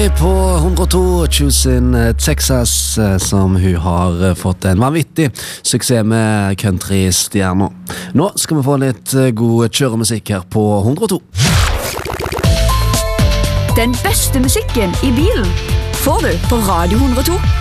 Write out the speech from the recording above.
På 102 Choosing Texas, som hun har fått en vanvittig suksess med countrystjerner. Nå skal vi få litt god kjøremusikk her på 102. Den beste musikken i bilen får du på Radio 102.